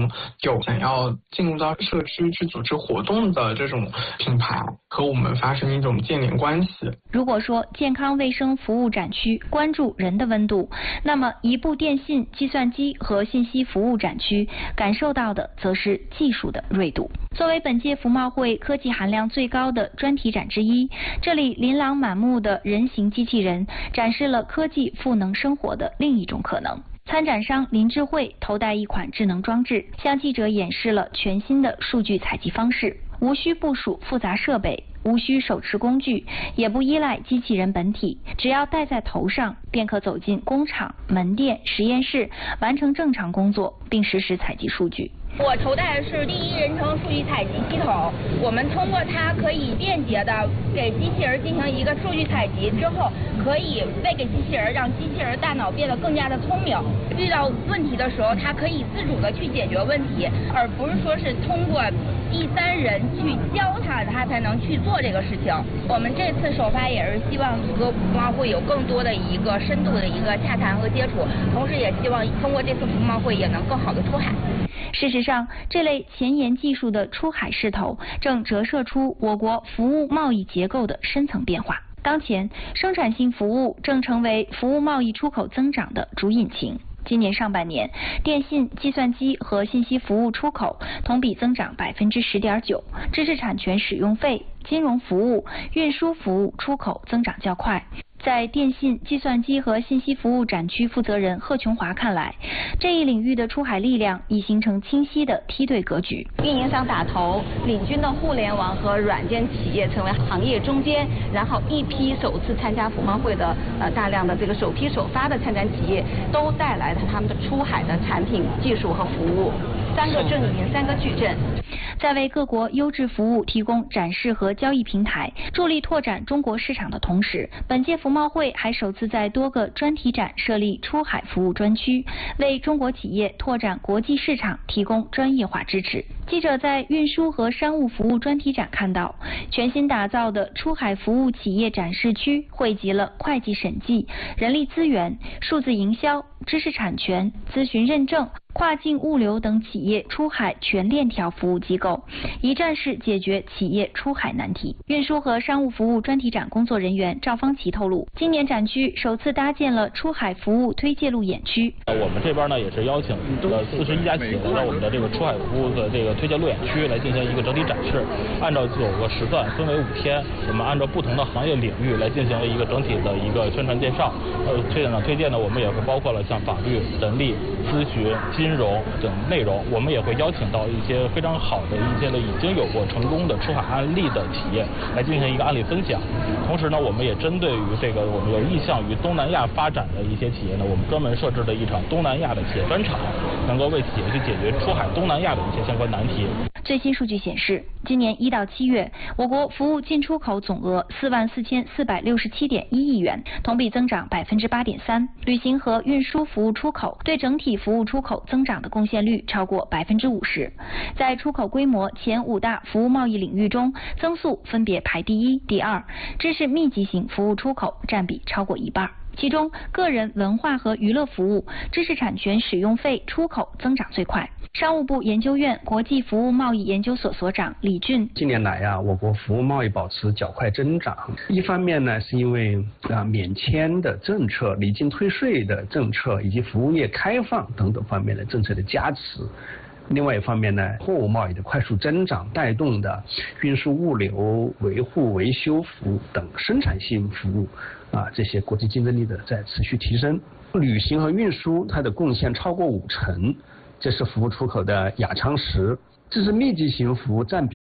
种有想要进入到社区去组织活动的这种品牌和我们发生一种建联关系。 如果说健康卫生服务展区关注人的温度，那么一部电信、计算机和信息服务展区感受到的则是技术的锐度。作为本届服贸会科技含量最高的专题展之一，这里琳琅满目的人形机器人展示了科技赋能生活的另一种可能。参展商林智慧头戴一款智能装置，向记者演示了全新的数据采集方式，无需部署复杂设备，无需手持工具，也不依赖机器人本体，只要戴在头上，便可走进工厂、门店、实验室，完成正常工作，并实时采集数据。 我头戴的是第一人称数据采集系统，我们通过它可以便捷的给机器人进行一个数据采集之后，可以喂给机器人，让机器人大脑变得更加的聪明。遇到问题的时候，它可以自主的去解决问题，而不是说是通过第三人去教它，它才能去做这个事情。我们这次首发也是希望和服贸会有更多的一个深度的一个洽谈和接触，同时也希望通过这次服贸会也能更好的出海。 事实上，这类前沿技术的出海势头正折射出我国服务贸易结构的深层变化。当前，生产性服务正成为服务贸易出口增长的主引擎。今年上半年，电信、计算机和信息服务出口同比增长10.9%，知识产权使用费、金融服务、运输服务出口增长较快。在电信、计算机和信息服务展区负责人贺琼华看来，这一领域的出海力量已形成清晰的梯队格局。 运营商打头，领军的互联网和软件企业成为行业中坚，然后一批首次参加服贸会的大量的这个首批首发的参展企业，都带来了他们的出海的产品、技术和服务，三个阵营，三个矩阵。 在为各国优质服务提供展示和交易平台，助力拓展中国市场的同时，本届服贸会还首次在多个专题展设立出海服务专区，为中国企业拓展国际市场提供专业化支持。记者在运输和商务服务专题展看到，全新打造的出海服务企业展示区汇集了会计审计、人力资源、数字营销、知识产权、咨询认证、跨境物流等企业出海全链条服务机构，一站式解决企业出海难题。运输和商务服务专题展工作人员赵方奇透露，今年展区首次搭建了出海服务推介路演区。 我们这边呢也是邀请了41家企业来到我们的这个出海服务的这个推介路演区来进行一个整体展示。按照9个时段，分为5天，我们按照不同的行业领域来进行一个整体的一个宣传介绍。推荐呢，我们也会包括了像法律、人力、咨询、金融等内容，我们也会邀请到一些非常好的一些的已经有过成功的出海案例的企业来进行一个案例分享。同时呢，我们也针对于这个我们有意向于东南亚发展的一些企业呢，我们专门设置了一场东南亚的企业专场，能够为企业去解决出海东南亚的一些相关难题。 最新数据显示，今年1到7月，我国服务进出口总额44467.1亿元，同比增长8.3%。旅行和运输服务出口对整体服务出口增长的贡献率超过50%。在出口规模前5大服务贸易领域中，增速分别排第1、第2，知识密集型服务出口占比超过一半。其中，个人文化和娱乐服务、知识产权使用费出口增长最快。商务部研究院国际服务贸易研究所所长李俊： 近年来我国服务贸易保持较快增长。一方面呢，是因为免签的政策、离境退税的政策以及服务业开放等等方面的政策的加持。另外一方面呢，货物贸易的快速增长带动的运输物流、维护维修服务等生产性服务这些国际竞争力的在持续提升。旅行和运输它的贡献超过50%，这是服务出口的亚昌石。知识密集型服务占